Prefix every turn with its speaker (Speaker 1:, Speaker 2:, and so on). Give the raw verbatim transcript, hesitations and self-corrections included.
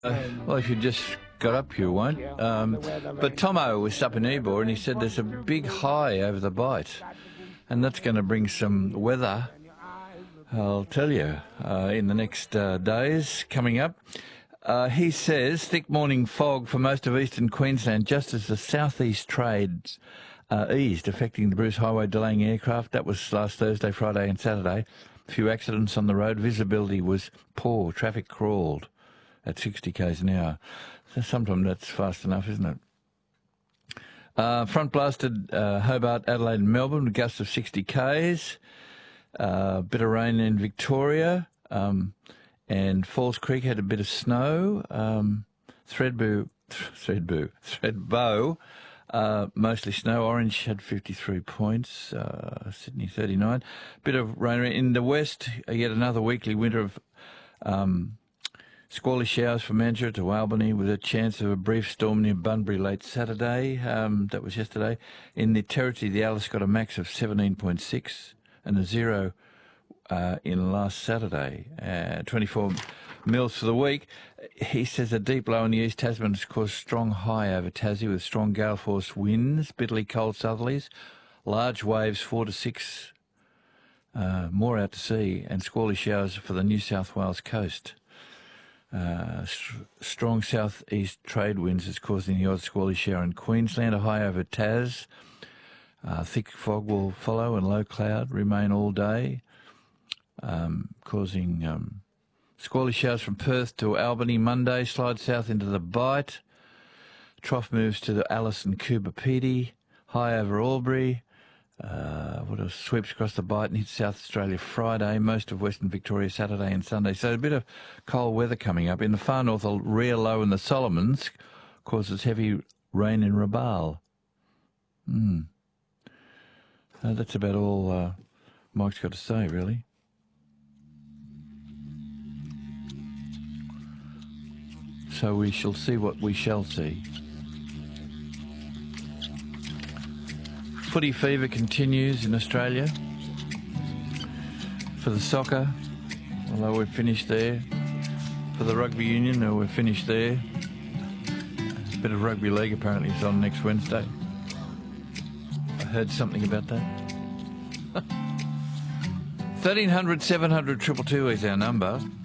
Speaker 1: Uh, well, if you just got up, you won't. Um, but Tomo was up in Ebor and he said there's a big high over the Bight, and that's going to bring some weather, I'll tell you, uh, in the next uh, days coming up. Uh, he says thick morning fog for most of eastern Queensland just as the southeast trades uh, eased, affecting the Bruce Highway, delaying aircraft. That was last Thursday, Friday and Saturday. A few accidents on the road. Visibility was poor. Traffic crawled at sixty k's an hour. So sometimes that's fast enough, isn't it? Uh, front blasted uh, Hobart, Adelaide and Melbourne with gusts of sixty k's. A uh, bit of rain in Victoria. Um, and Falls Creek had a bit of snow. Um, Thredbo, Thredbo, Thredbo, uh, mostly snow. Orange had fifty-three points. Uh, Sydney thirty-nine. Bit of rain in the west. Yet another weekly winter of Um, squally showers from Mandurah to Albany with a chance of a brief storm near Bunbury late Saturday. Um, that was yesterday. In the Territory, the Alice got a max of seventeen point six and a zero uh, in last Saturday. Uh, twenty-four mils for the week. He says a deep low in the East Tasman has caused strong high over Tassie with strong gale force winds, bitterly cold southerlies, large waves four to six, uh, more out to sea, and squally showers for the New South Wales coast. Uh, st- strong southeast trade winds is causing the odd squally shower in Queensland, a high over Tas. Uh, thick fog will follow and low cloud remain all day, um, causing um, squally showers from Perth to Albany Monday, slide south into the Bight. Trough moves to the Alice and Coober Pedy, high over Albury. Uh, what else? Sweeps across the Bight and hits South Australia Friday, most of Western Victoria Saturday and Sunday. So a bit of cold weather coming up. In the far north, a rear low in the Solomons causes heavy rain in Rabaul. Hmm. Uh, that's about all uh, Mike's got to say, really. So we shall see what we shall see. Footy fever continues in Australia for the soccer, although we're finished there. For the rugby union, no, we're finished there. A bit of rugby league apparently is on next Wednesday. I heard something about that. thirteen hundred, seven hundred, two two two is our number.